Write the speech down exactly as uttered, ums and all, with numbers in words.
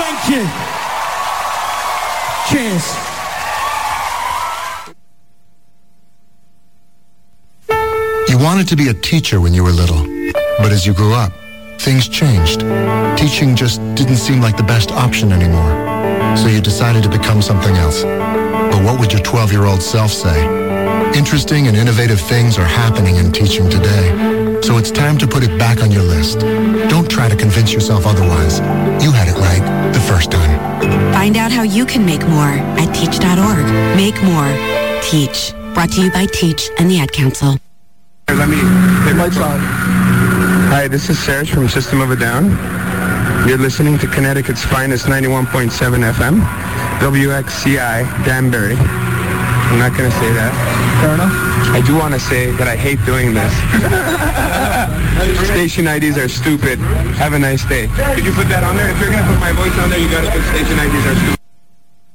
Thank you. Cheers. You wanted to be a teacher when you were little, but as you grew up, things changed. Teaching just didn't seem like the best option anymore, so you decided to become something else. But what would your twelve-year-old self say? Interesting and innovative things are happening in teaching today, so it's time to put it back on your list. Don't try to convince yourself otherwise. You had it right the first time. Find out how you can make more at teach dot org. Make more. Teach. Brought to you by Teach and the Ad Council. Let me take my phone. Hi, this is Serge from System of a Down. You're listening to Connecticut's finest ninety-one point seven F M, W X C I, Danbury. I'm not going to say that. Fair enough. I do want to say that I hate doing this. Station I Ds are stupid. Have a nice day. Could you put that on there? If you're going to put my voice on there, you got to put station I Ds are stupid.